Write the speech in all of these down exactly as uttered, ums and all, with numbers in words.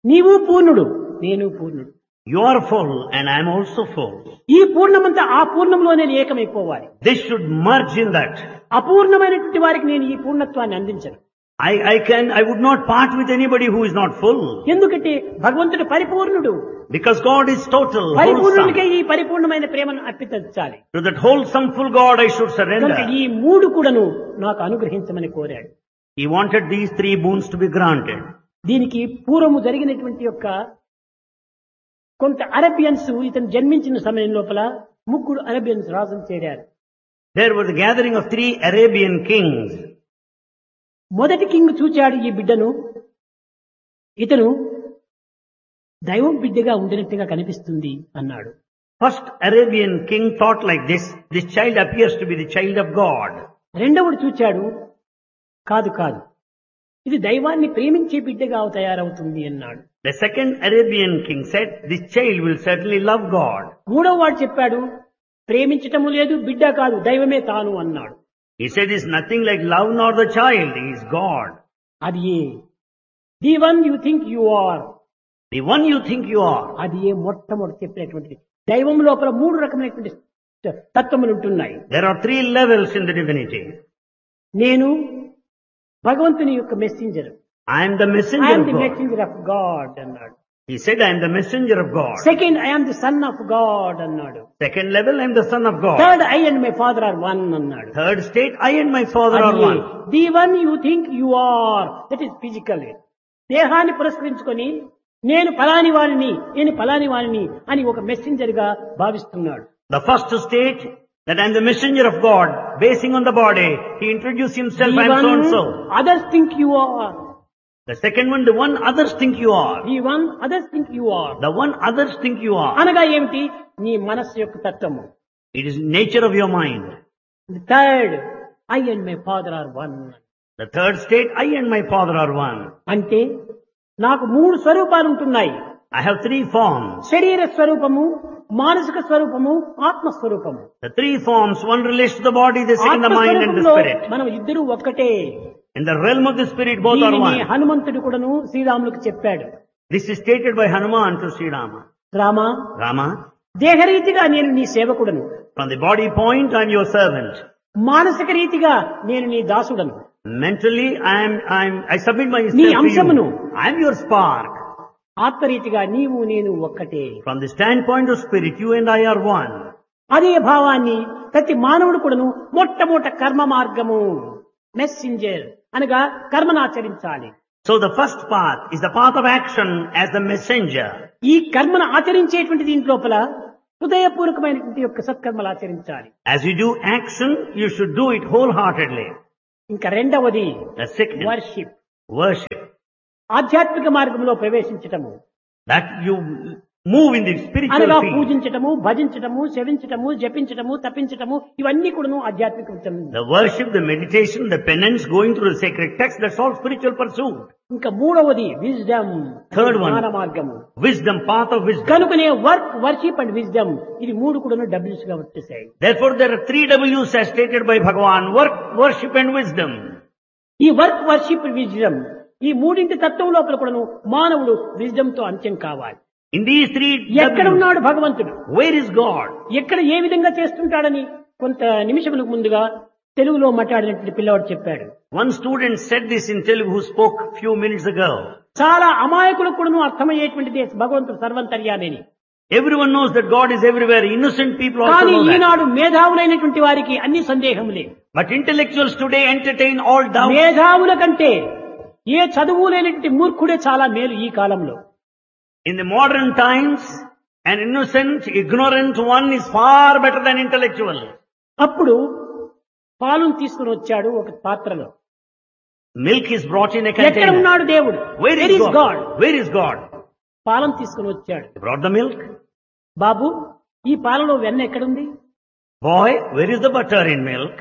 నీవు పూర్ణుడు, నేను పూర్ణుడు. You are full and I am also full. ఈ పూర్ణమంతా ఆ పూర్ణంలోనే ఏకమైపోవాలి. This should merge in that. అపూర్ణమైనటువంటి వారికి నేను ఈ పూర్ణత్వాన్ని అందించను. I, I can, I would not part with anybody who is not full. ఎందుకంటే భగవంతుడు పరిపూర్ణుడు. Because God is total, పరిపూర్ణునికే wholesome. ఈ పరిపూర్ణమైన ప్రేమను అర్పించాలి. To that wholesome full God I should కనుక surrender. ఈ మూడు కూడాను నాకు అనుగ్రహించమని కోరాడు. He wanted these three boons to be granted. దీనికి పూర్వము జరిగినటువంటి యొక్క కొంత అరబియన్స్ ఇతను జన్మించిన సమయం లోపల ముగ్గురు అరబియన్స్ రాజులు చేరారు. There was a gathering of three Arabian kings. మొదటి కింగ్ చూచాడు ఈ బిడ్డను. ఇతను దైవం బిడ్డగా ఉండినట్టుగా కనిపిస్తుంది అన్నాడు. First Arabian king thought like this, this child appears to be the child of God. రెండవడు చూచాడు, కాదు కాదు ఇది దైవాన్ని ప్రేమించే బిడ్డగా తయారవుతుంది అన్నాడు. The second Arabian king said, this child will certainly love God. మూడవ వాడు చెప్పాడు, ప్రేమించటము లేదు, బిడ్డ కాదు, దైవమే తాను అన్నాడు. He said, it's nothing like love nor the child, he is God. అది ఏ the one you think you are, The one you think you are. అది ఏ మొట్టమొదటి చెప్పినటువంటిది. దైవం లోపల మూడు రకమైనటువంటి తత్వములు ఉంటున్నాయి. There are three levels in the divinity. నేను భగవంతుని యొక్క messenger, I am the I messenger yam of the God. Messenger of God అన్నాడు. He said, I am the messenger of God. Second I am the son of God అన్నాడు. Second level, I am the son of God. Third I and my father are one అన్నాడు. Third state, I and my father are one. The one you think you are, that is physical. దేహాన్ని పురస్కరించుకొని నేను ఫలాని వారిని, నేను ఫలాని వారిని అని ఒక మెసెంజర్ గా భావిస్తున్నాడు. The first state, that I am the messenger of God, basing on the body, he introduced himself, I am so and so. Others think you are, The second one, the one others think you are. The one others think you are The one others think you are. అనగా ఏమిటి? నీ మనస్సు యొక్క తత్వము. It is nature of your mind. Third I and my father are one. The third state, I and my father are one. అంటే నాకు మూడు స్వరూపాలు ఉంటున్నాయి. I have three forms. శరీర స్వరూపము, మానసిక స్వరూపము, ఆత్మ స్వరూపము. The three forms, one relates to the body, the second the ఆత్మ mind and the స్వరూపంలో spirit. మనం ఇద్దరు ఒక్కటే. In the realm of the spirit, both are దీనిని one. హనుమంతుడు కూడాను శ్రీరాములకు చెప్పాడు. This is stated by Hanuman to Sri Rama. Rama, Rama, దేహరీతిగా నేను నీ సేవకుడను, from the body point, I am your servant. మానసిక రీతిగా నేను నీ దాసుడను. Mentally, I am, I am, I submit myself నీ to అంశమును. you. I am your spark. ఆత్మరీతిగా నీవు నేను ఒక్కటే. From the standpoint of spirit, you and I are one. అదే భావాన్ని ప్రతి మానవుడు కూడాను మొట్టమొదట కర్మ మార్గము, మెసెంజర్ అనగా కర్మను ఆచరించాలి. So the first path is the path of action as the messenger. ఈ కర్మను ఆచరించేటువంటి దీంట్లోపల హృదయపూర్వకమైనటువంటి యొక్క సత్కర్మలు ఆచరించాలి. As you do action, you should do it wholeheartedly. ఇంకా రెండవది The second, వర్షిప్, worship. ఆధ్యాత్మిక మార్గంలో ప్రవేశించటము That you move in the spiritual అనగా field. పూజించటము, భజించటము, శవించటము, జపించటము, తప్పించటము, ఇవన్నీ కూడాను ఆధ్యాత్మిక The worship, the meditation, the penance, going through the sacred text, that's all spiritual pursuit. ఇంకా మూడవది విజ్డమ్, Third one. జ్ఞాన మార్గము. Wisdom, path of wisdom. కనుకనే వర్క్, వర్షిప్ అండ్ విజ్డమ్ ఇది మూడు కూడాను డబ్ల్యూస్ గా వచ్చేసాయి. Therefore there are three W's as stated by Bhagavan, work, worship and wisdom. ఈ వర్క్, వర్షిప్, విజ్డమ్ ఈ మూడింటి తత్వం లోపల కూడాను మానవుడు విజ్డమ్ తో అంత్యం కావాలి. In these three ఎక్కడ W's, ఉన్నాడు భగవంతుడు, where is God? ఎక్కడ ఏ విధంగా చేస్తుంటాడని కొంత నిమిషములకు ముందుగా తెలుగులో మాట్లాడినటువంటి పిల్లవాడు చెప్పాడు. One student said this in Telugu who spoke few minutes ago. చాలా అమాయకులకు కూడాను అర్థమయ్యేటువంటిది భగవంతుడు సర్వంతర్యామిని. Everyone knows that God is everywhere. Innocent people also కానీ know that. ఈనాడు మేధావులైనటువంటి వారికి అన్ని సందేహములే. But intellectuals today entertain all doubts. మేధావుల కంటే ఏ చదువు లేనటువంటి మూర్ఖుడే చాలా మేలు ఈ కాలంలో. In the modern times, an innocent, ignorant one is far better than intellectual. అప్పుడు పాలను తీసుకుని వచ్చాడు ఒక పాత్రలో. Milk is brought in a ఎక్కడ container. ఉన్నాడు దేవుడు? Where Where is is God? God? Where is God? పాలను తీసుకుని వచ్చాడు. He brought the milk. బాబు, ఈ పాలలో వెన్న ఎక్కడుంది? Boy, where is the butter in milk?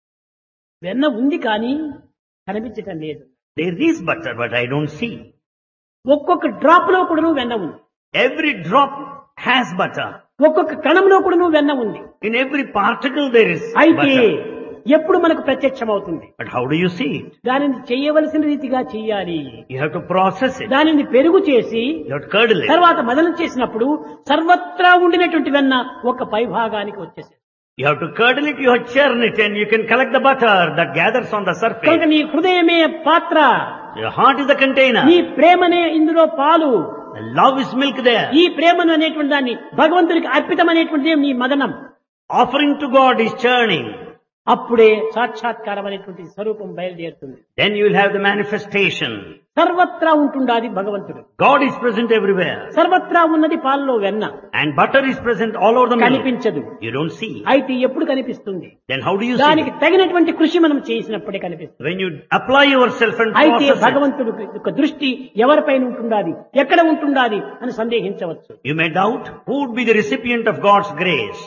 వెన్న ఉంది కానీ కనిపించటం లేదు. There is butter, but I don't see. ఒక్కొక్క డ్రాప్ లో కూడా వెన్న ఉంది. Every drop has butter. ఒక్కొక్క కణంలో కూడా వెన్న ఉంది. In every particle there is అయితే butter. ఎప్పుడు మనకు ప్రత్యక్షమవుతుంది. But how do you see it? దానిని చేయవలసిన రీతిగా చెయ్యాలి. You have to process it. దానిని పెరుగు చేసి You have to curdle it. తర్వాత మదనం చేసినప్పుడు సర్వత్రా ఉండినటువంటి వెన్న ఒక పైభాగానికి వచ్చేసింది. You have to curdle it, you have to churn it, and you can collect the butter that gathers on the కనుక surface. నీ హృదయమే పాత్ర, Your heart is the container. నీ ప్రేమనే ఇందులో పాలు. The love is milk there. ఈ ప్రేమను అనేటువంటి దాన్ని భగవంతుడికి అర్పితమైనటువంటిది నీ మదనం. Offering to God is churning. అప్పుడే సాక్షాత్కారం అనేటువంటి స్వరూపం బయలుదేరుతుంది. Then you will have the manifestation. సర్వత్రా ఉంటుండాది భగవంతుడు. God is present everywhere. సర్వత్రా ఉన్నది పాలలో వెన్న. And butter is present all over the milk. కనిపించదు. You don't see. అయితే ఎప్పుడు కనిపిస్తుంది? Then how do you see దానికి it? తగినటువంటి కృషి మనం చేసినప్పుడే కనిపిస్తుంది. When you apply yourself and అయితే process it, భగవంతుడు యొక్క దృష్టి ఎవరిపైన ఉంటుండాది, ఎక్కడ ఉంటుండాది అని సందేహించవచ్చు. you may doubt who would be the recipient of God's grace.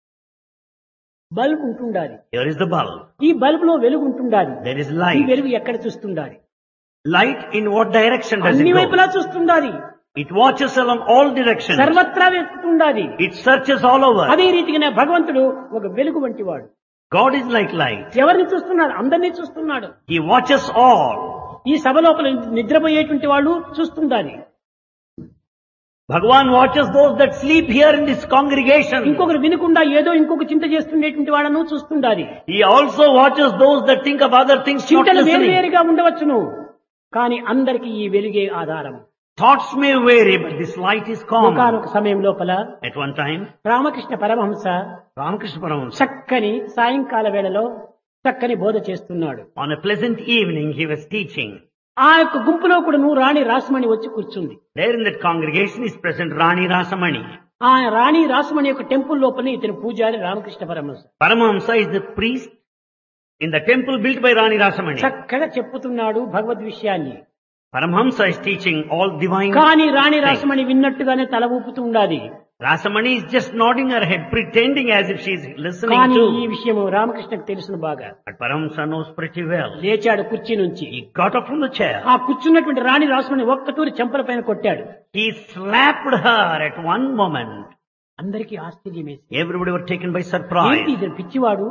Bulb ఉంటుండాది. Here is the bulb. ఈ బల్బ్ లో వెలుగు ఉంటుండాది. There is ఈ light. వెలుగు ఎక్కడ చూస్తుండాది? Light in what direction does అన్ని it go? వైపులా చూస్తుండాది. It watches along all directions. సర్వత్రా వెతుకుతుండాది. It searches all over. అదే రీతిగానే భగవంతుడు ఒక వెలుగు వంటి వాడు. God is like light. ఎవరిని చూస్తున్నాడు? అందరినీ చూస్తున్నాడు. He watches all. ఈ సభ లోపల నిద్రపోయేటువంటి వాళ్ళు చూస్తుండాలి. Bhagavan watches those that sleep here in this congregation. ఇంకొకరు వినకుండా ఏదో ఇంకొక చింత చేస్తుండేటువంటి వాళ్ళను చూస్తుండాలి. He also watches those that think of other things not చింతలు listening. వేరువేరుగా ఉండవచ్చును, కానీ అందరికీ ఈ వెలుగే ఆధారం. Thoughts may vary, but this light is common. ఒకానొక సమయం లోపల At one time, Ramakrishna Paramahamsa Ramakrishna Paramahamsa, చక్కని సాయంకాల వేళలో చక్కని బోధ చేస్తున్నాడు. on a pleasant evening, he was teaching. ఆ యొక్క గుంపులో కూడా నువ్వు రాణి రాసమణి వచ్చి కూర్చుంది. There in that congregation is present Rani Rasamani. ఆ రాణి రాసమణి యొక్క టెంపుల్ లోపల ఇతని పూజారి Ramakrishna Paramahamsa Paramahamsa is the priest in the temple built by Rani Rasamani. చక్కగా చెప్పుతున్నాడు భగవద్ విషయాన్ని. Paramahamsa is teaching all divine. కానీ రాణి రాసమణి విన్నట్టుగానే తల ఊపుతూ ఉండాలి. Rasamani is just nodding her head, pretending as if she is listening కానీ ఈ to. విషయం రామకృష్ణకు తెలుసును బాగా. But Paramahamsa knows pretty well. లేచాడు కుర్చీ నుంచి. He got up from the chair. ఆ కూర్చున్నటువంటి రాణి రాసమణి ఒక్కటూరి చెంపల పైన కొట్టాడు. He slapped her at one moment. అందరికీ ఆశ్చర్యం వేసి Everybody were taken by ఏంటి surprise. ఇది పిచ్చివాడు,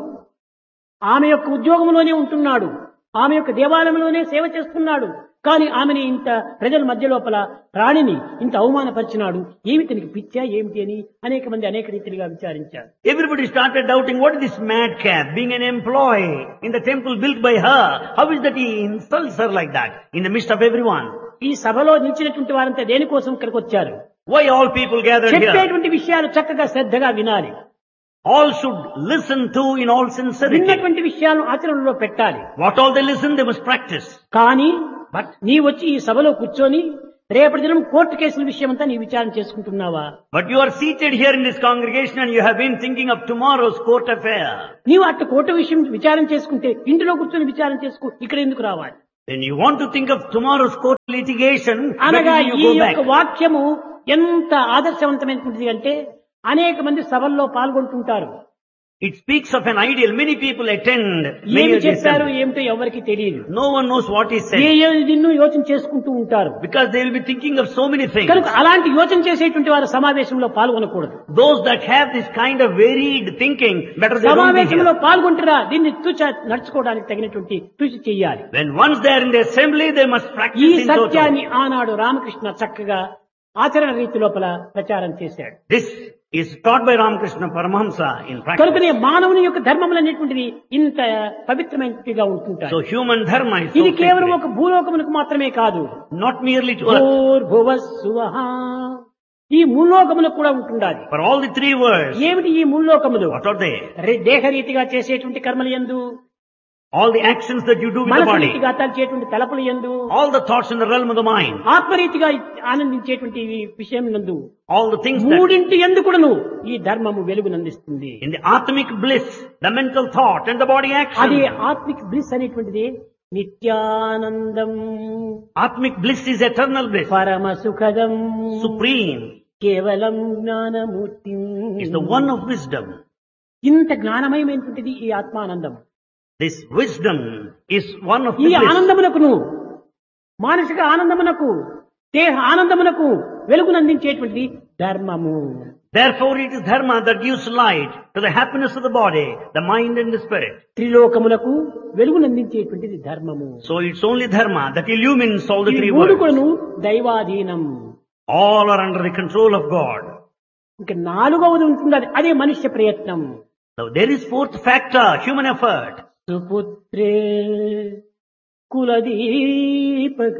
ఆమె యొక్క ఉద్యోగంలోనే ఉంటున్నాడు, ఆమె యొక్క దేవాలయంలోనే సేవ చేస్తున్నాడు, కానీ ఆమెని ఇంత ప్రజల మధ్య లోపల రాణిని ఇంత అవమానపరిచినాడు, ఏమి తనకి పిచ్చా ఏమిటి అని అనేక మంది అనేక రీతిగా విచారించారు. Everybody started doubting, what is this madcap, being an employee in the temple built by her? How is that he insults her like that in the midst of everyone? ఈ సభలో నిలిచినటువంటి వారంతా దేనికోసం ఇక్కడికి వచ్చారు? Why all people gathered here? చెప్పేటువంటి విషయాలు చక్కగా శ్రద్ధగా వినాలి. All should listen to in all sincerity. విన్నటువంటి విషయాలను ఆచరణలో పెట్టాలి. What all they listen, they must practice. కానీ But నీ వచ్చి ఈ సభలో కూర్చొని రేపటి దినం కోర్టు కేసుల విషయం అంతా నీ విచారణ చేసుకుంటున్నావా? But you are seated here in this congregation and you have been thinking of tomorrow's court affair. నీవు అట్టు కోర్టు విషయం విచారణ చేసుకుంటే ఇంటిలో కూర్చొని విచారణ చేసుకో, ఇక్కడ ఎందుకు రావాలి? When you want to think of tomorrow's court litigation, అనగా where do ఈ you go యొక్క back? వాక్యము ఎంత ఆదర్శవంతమైనటువంటిది అంటే అనేక మంది సభల్లో పాల్గొంటుంటారు. It speaks of an ideal. Many people attend. Many ఏమి of these చెప్పారు sermons. ఏమిటో ఎవరికి తెలియదు. No one knows what is A said ఏ నిన్ను యోచన చేసుకుంటూ ఉంటారు. because they will be thinking of so many things. కనుక అలాంటి యోచన చేసేటువంటి వారు సమావేశంలో పాల్గొనకూడదు. Those that have this kind of varied thinking, better they don't be సమావేశంలో here. పాల్గొంటారా దీన్ని తుచ నడుచుకోవడానికి తగినటువంటి కృషి చెయ్యాలి. When once they are in the assembly, they must ఈ practice in total. సత్యాన్ని ఆనాడు రామకృష్ణ చక్కగా ఆచరణ రీతి లోపల ప్రచారం చేశాడు. This is taught by Ramakrishna Paramahamsa in practice. కనుకనే మానవుని యొక్క ధర్మములు అనేటువంటిది ఇంత పవిత్రమైనదిగా ఉంటుంటాయి. So human dharma is so ఇది కేవలం sacred. ఒక భూలోకమునకు మాత్రమే కాదు. Not merely to earth. భూర్భువస్సువః ఈ ముల్లోకములకు కూడా ఉంటుండాలి. For all the three words, ఏమిటి ఈ ముల్లోకములు? what are they? రే- దేహరీతిగా చేసేటువంటి కర్మలు యందు, All the actions that you do with the మనసు body, రీతిగా తలచేటువంటి తలపులు యందు, all the thoughts in the realm of the mind, ఆత్మరీతిగా ఆనందించేటువంటి ఈ విషయం నందు, all the things that మూడింటి యందు కూడాను ఈ ధర్మము వెలుగునందిస్తుంది. in the atmic bliss, the mental thought and the body అది action. ఆత్మిక్ బ్లిస్ అనేటువంటిది నిత్యానందం, Atmic bliss is eternal bliss, పరమ సుఖదం, supreme, కేవలం Gnanamurthy. is the one of wisdom. ఇంత జ్ఞానమయమైనటువంటిది ఈ ఆత్మానందం. This wisdom is one of ఈ the bliss. ఆనందమునకును మానసిక ఆనందమునకు దేహ ఆనందమునకు వెలుగునందించేటువంటిది ధర్మము. Therefore it is dharma that gives light to the happiness of the body, the mind and the spirit. త్రిలోకములకు వెలుగునందించేటువంటిది ధర్మము. So it's only dharma that illumines all the ఈ three మూడు worlds. కూడాను దైవాధీనం. All are under the control of God. ఇంకా నాలుగవది ఉంటుంది, అదే మనుష్య ప్రయత్నం. So there is fourth factor, human effort. సుపుత్రే కులదీపక,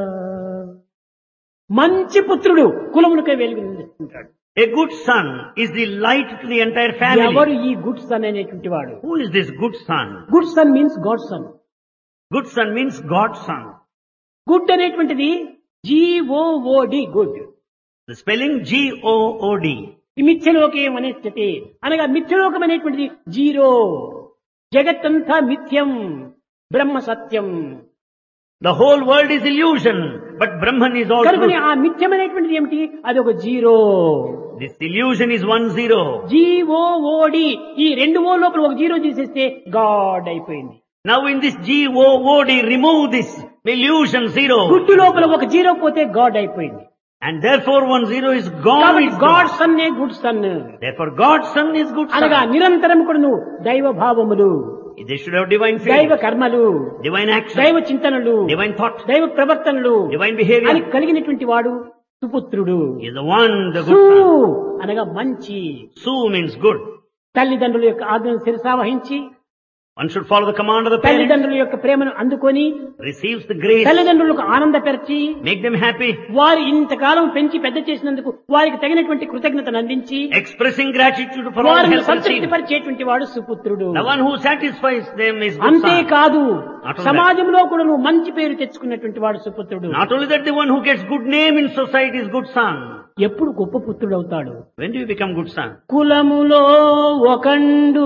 మంచి పుత్రుడు కులమునకే వెలుగునిస్తుంటాడు. A good son is the light to the entire ఎవరు family. ఈ గుడ్ సన్ అనేటువంటి వాడు? Who is this good son? Good sun means God sun. Good son means God's son. Good అనేటువంటిది జిఓఓడి, good. The spelling G O O D. ఈ మిథ్యలోకం అనేస్తే అనగా మిథ్యలోకం అనేటువంటిది zero. జగత్తంతా మిథ్యం, బ్రహ్మ సత్యం. The whole world is illusion, but Brahman is all కనుకని truth. ఆ మిథ్యం అనేటువంటిది ఏమిటి? అది ఒక zero. This illusion is one zero. జిఓఓడి, ఈ రెండు ఓ లోపల ఒక జీరో తీసేస్తే గాడ్ అయిపోయింది. Now in this G O O D, remove this illusion zero. గుడ్డు లోపల ఒక జీరో పోతే గాడ్ అయిపోయింది. And therefore one zero is gone. కాబట్టి It's God gone. Sun a good sun. Therefore God's son is good అనగా son. నిరంతరం కూడా నువ్వు దైవ భావములు, They should have divine దైవ faith, కర్మలు, divine action, దైవ చింతనలు, divine thought, దైవ ప్రవర్తనలు divine అని behavior. కలిగినటువంటి వాడు సుపుత్రుడు. He is the one, the సు good son. అనగా మంచి. Su means good. తల్లిదండ్రుల యొక్క ఆజ్ఞను శిరసావహించి One should follow the command of the parents, తల్లిదండ్రుల యొక్క ప్రేమను అందుకొని receives the grace, తల్లిదండ్రులకు ఆనందపరిచి make them happy, వారు ఇంతకాలం పెంచి పెద్ద చేసినందుకు వారికి తగినటువంటి కృతజ్ఞతను అందించి expressing gratitude for all వారిని help received. సంతృప్తిపరిచేటువంటి వాడు సుపుత్రుడు. The one who satisfies them is good son. అంతేకాదు Not only సమాజంలో కూడా నువ్వు మంచి పేరు తెచ్చుకున్నటువంటి వాడు సుపుత్రుడు. Not only that, the one who gets good name in society is good son. ఎప్పుడు గొప్ప పుత్రుడు అవుతాడు? When do you become good son? కులములో ఒకండు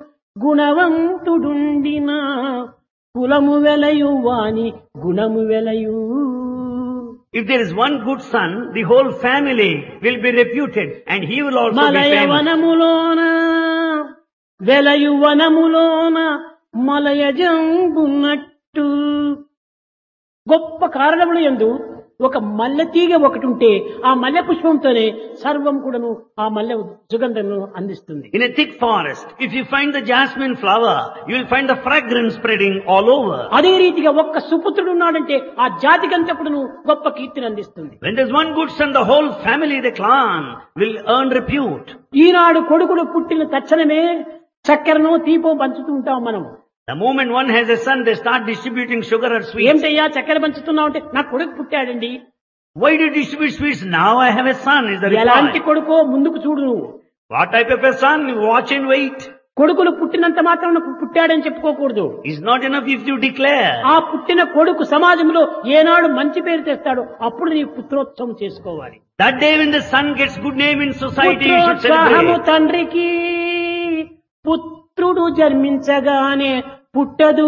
గుణవంతుడుండిన కులము వెలయు వాని గుణము వెలయు. If there is one good son, the whole family will be reputed and he will also be మలయ famous. వనములోన వెలయు వనములోన మలయజంబున్నట్టు. గొప్ప కారణములు యందు ఒక మల్లె తీగ ఒకటి ఉంటే ఆ మల్లె పుష్పంతోనే సర్వం కూడాను ఆ మల్లె సుగంధమును అందిస్తుంది. In a thick forest, if you find the jasmine flower, you will find the fragrance spreading all over. అదే రీతిగా ఒక్క సుపుత్రుడు ఉన్నాడంటే ఆ జాతికంతా కూడాను గొప్ప కీర్తిని అందిస్తుంది. When there is one good son, the whole family, the clan, will earn repute. ఈనాడు కొడుకుడు పుట్టిన తక్షణమే చక్కెరను తీపో పంచుతూ ఉంటాం మనం. The moment one has a son, they start distributing sugar or sweets. ఏమిటయ్యా చక్కెర పంచుతున్నావు అంటే నా కొడుకు పుట్టాడండి. Why do you distribute sweets? Now I have a son, is the ఎలాంటి reply. కొడుకో ముందుకు చూడు నువ్వు. What type of a son? Watch and wait. కొడుకులు పుట్టినంత మాత్రం పుట్టాడని చెప్పుకోకూడదు. It's not enough if you declare. ఆ పుట్టిన కొడుకు సమాజంలో ఏనాడు మంచి పేరు తెస్తాడో అప్పుడు నీ పుత్రోత్సవం చేసుకోవాలి. That day when the son gets good name in society, you should పుత్రోత్సాహము celebrate. తండ్రికి పుత్రుడు జన్మించగానే పుట్టదు.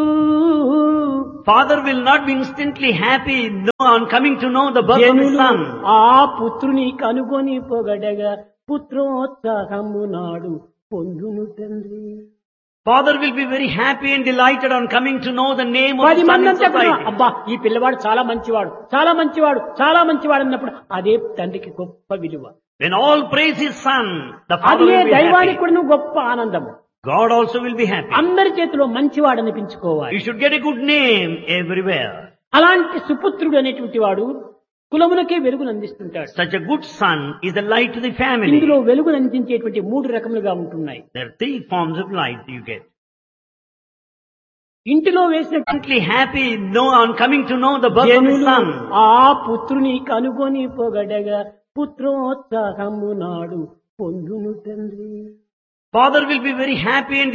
Father will not be instantly happy on coming to know the birth of his జనులు son. ఆ పుత్రుని కనుగొని పొగడగా పుత్రోత్సాహము నాడు పొందును తండ్రి. Father will be very happy and delighted on coming to know the name of పది his son మంది in అంతా కూడా, society. అబ్బా ఈ పిల్లవాడు చాలా మంచివాడు, చాలా మంచివాడు, చాలా మంచివాడు అన్నప్పుడు అదే తండ్రికి గొప్ప విలువ. When all praise his son, the father అదే will be దైవానికి happy. కూడా గొప్ప ఆనందము. God also will be happy. అందరి చేతిలో మంచివాడు అనిపించుకోవాలి. You should get a good name everywhere. అలాంటి సుపుత్రుడు అనేటువంటి వాడు కులములకే వెలుగును అందిస్తుంటాడు. Such a good son is the light to the family. ఇందులో వెలుగును అందించేటువంటి మూడు రకములుగా ఉంటున్నాయి. There are three forms of light you get. ఇంటిలో వేసినటువంటి Instantly happy know on coming to know the birth of his జనులు son. ఆ పుత్రుని కనుగొని పొగడగా పుత్రోత్సాహము నాడు పొందును తండ్రి. Father will be very happy and